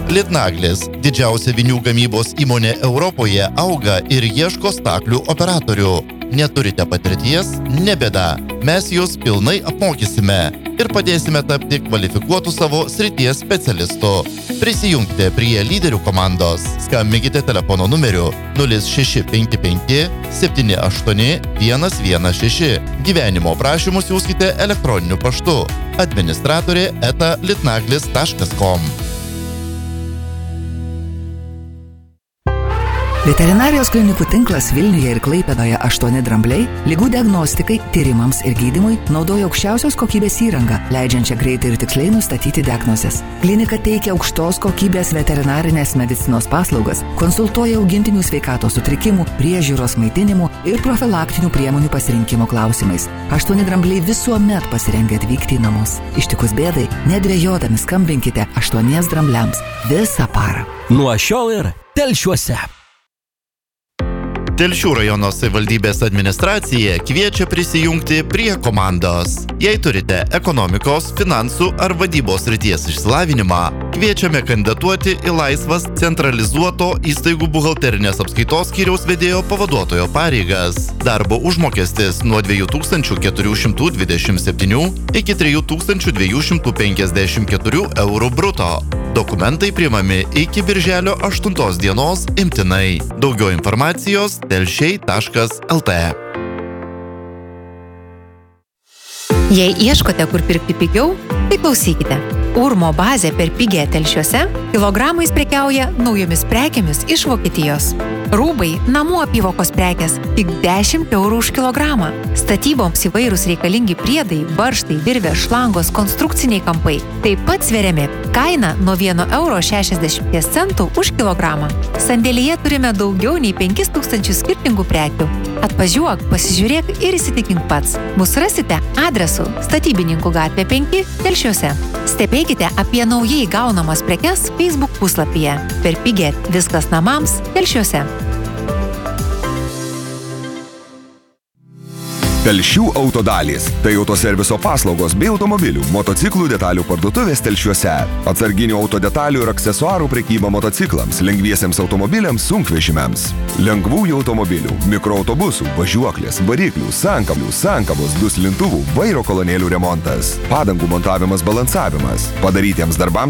Litnaglis, didžiausia vinių gamybos įmonė Europoje, auga ir ieško staklių operatorių. Neturite patirties? Nebėda. Mes jūs pilnai apmokysime ir padėsime tapti kvalifikuotų savo srities specialistų. Prisijungkite prie lyderių komandos. Skambinkite telefono numeriu 0655 78 116. Gyvenimo prašymus siųskite elektroniniu paštu administratorė@litnaglis.com. Veterinarijos klinikų tinklas Vilniuje ir Klaipėdoje 8 drambliai ligų diagnostikai, tyrimams ir gydymui naudoja aukščiausios kokybės įrangą, leidžiančią greitai ir tiksliai nustatyti diagnozes. Klinika teikia aukštos kokybės veterinarinės medicinos paslaugas, konsultuoja augintinių sveikatos sutrikimų, priežiūros, maitinimų ir profilaktinių priemonių pasirinkimo klausimais. 8 drambliai visuomet pasirengę atvykti į namus. Ištikus bėdai, nedvejodami skambinkite 8 drambliams visą parą. Nuo šiol ir Telšiuose. Telšių rajono savivaldybės administracija kviečia prisijungti prie komandos. Jei turite ekonomikos, finansų ar vadybos srities išsilavinimą, kviečiame kandidatuoti į laisvas centralizuoto įstaigų buhalterinės apskaitos skyriaus vedėjo pavaduotojo pareigas. Darbo užmokestis nuo 2427 iki 3254 eurų bruto. Dokumentai priimami iki birželio 8 dienos imtinai. Daugiau informacijos telšiai.lt. Jei ieškote, kur pirkti pigiau, tai klausykite. Urmo bazė per pigią Telšiuose kilogramais prekiauja naujomis prekėmis iš Vokietijos. Rūbai, namų apyvokos prekės tik 10 eurų už kilogramą. Statyboms įvairūs reikalingi priedai, varžtai, virvės, šlangos, konstrukciniai kampai. Taip pat sveriami. Kaina nuo 1,60 € už kilogramą. Sandėlyje turime daugiau nei 5000 skirtingų prekių. Atvažiuok, pasižiūrėk ir įsitikink pats. Mūsų rasite adresu Statybininkų gatvė 5 Telšiuose. Stebėkite apie naujai gaunamas prekes Facebook puslapyje. Per pigią viskas namams Telšiuose. Telšių autodalys – tai autoserviso paslaugos bei automobilių, motociklų detalių parduotuvės Telšiuose. Atsarginių autodetalių ir aksesuarų prekyba motociklams, lengviesiems automobiliams, sunkvežimiams. Lengvųjų automobilių, mikroautobusų, važiuoklės, variklių, sankabos, duslintuvų, vairo kolonėlių remontas. Padangų montavimas, balansavimas. Padarytiems darbams